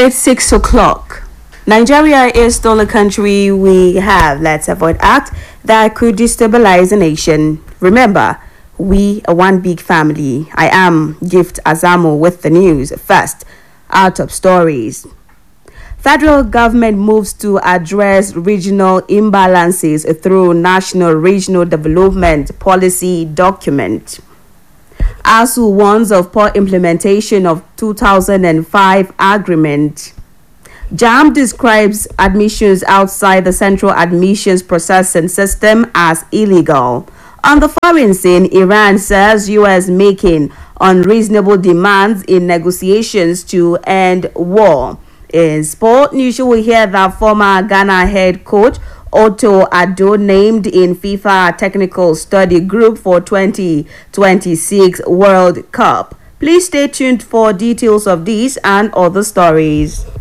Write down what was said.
It's 6 o'clock. Nigeria is still a country we have. Let's avoid acts that could destabilize a nation. Remember, we are one big family. I am Gift Azamo with the news. First, our top stories. Federal government moves to address regional imbalances through National Regional Development Policy document. ASU warns of poor implementation of 2005 agreement. JAMB describes admissions outside the central admissions processing system as illegal. On the foreign scene, Iran says U.S. making unreasonable demands in negotiations to end war. In sport news, you will hear that former Ghana head coach Otto Addo named in FIFA Technical Study Group for 2026 World Cup. Please stay tuned for details of these and other stories.